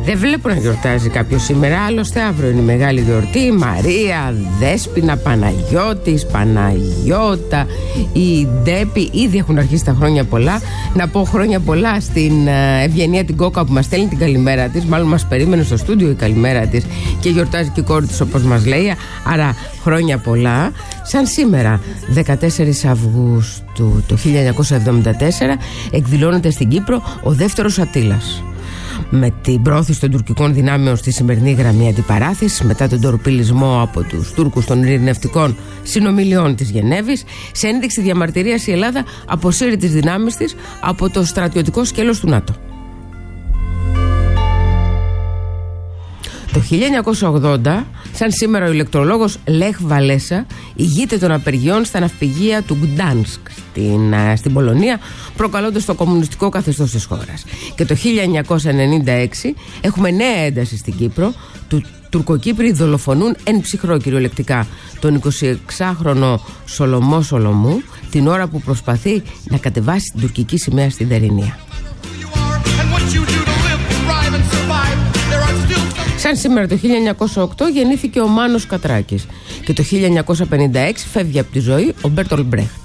Δεν βλέπω να γιορτάζει κάποιο σήμερα, άλλωστε αύριο είναι η μεγάλη γιορτή. Η Μαρία, Δέσποινα, Παναγιώτης, Παναγιώτα, η Ντέπη. Ήδη έχουν αρχίσει τα χρόνια πολλά. Να πω χρόνια πολλά στην Ευγενία την Κόκα που μας στέλνει την καλημέρα της. Μάλλον μας περίμενε στο στούντιο η καλημέρα της και γιορτάζει και η κόρη της όπως μας λέει. Άρα χρόνια πολλά. Σαν σήμερα 14 Αυγούστου το 1974 εκδηλώνεται στην Κύπρο ο δεύτερος Αττήλας. Με την πρόθεση των τουρκικών δυνάμεων στη σημερινή γραμμή αντιπαράθεσης, μετά τον τορπιλισμό από τους Τούρκους των ειρηνευτικών συνομιλιών της Γενέβης, σε ένδειξη διαμαρτυρίας η Ελλάδα αποσύρει τις δυνάμεις της από το στρατιωτικό σκέλος του ΝΑΤΟ. Το 1980, σαν σήμερα ο ηλεκτρολόγος Λεχ Βαλέσα ηγείται των απεργιών στα ναυπηγεία του Γκτάνσκ στην Πολωνία, προκαλώντας το κομμουνιστικό καθεστώς της χώρας. Και το 1996 έχουμε νέα ένταση στην Κύπρο. Τουρκοκύπροι δολοφονούν εν ψυχρό κυριολεκτικά τον 26χρονο Σολομό Σολομού την ώρα που προσπαθεί να κατεβάσει την τουρκική σημαία στην Τερηνία. Σαν σήμερα το 1908 γεννήθηκε ο Μάνος Κατράκης και το 1956 φεύγει από τη ζωή ο Μπέρτολτ Μπρέχτ.